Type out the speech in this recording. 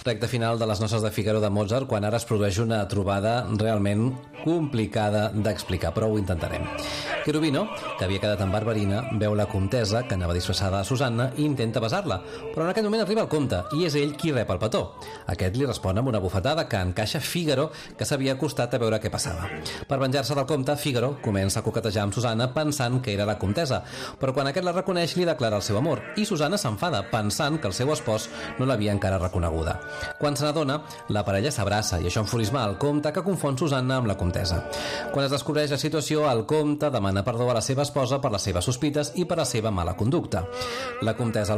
Recte final de les noces de Fígaro de Mozart, quan ara es produeix una trobada realment complicada d'explicar, però ho intentarem. Cherubino, que havia quedat amb Barberina, veu la comtessa, que anava disfressada a Susanna, i intenta besar-la, però en aquest moment arriba el comte, i és ell qui rep el petó. Aquest li respon amb una bufetada que encaixa Fígaro, que s'havia acostat a veure què passava. Per venjar-se del comte, Fígaro comença a coquetejar amb Susanna pensant que era la comtessa, però quan aquest la reconeix li declara el seu amor, i Susanna s'enfada pensant que el seu espòs no l'havia encara reconeguda. Quan se n'adona, la parella s'abraça i això enfurisma el comte, que confon Susanna amb la comtessa. Quan es descobreix la situació, el comte demana perdó a la seva esposa per les seves sospites i per la seva mala conducta. La comtessa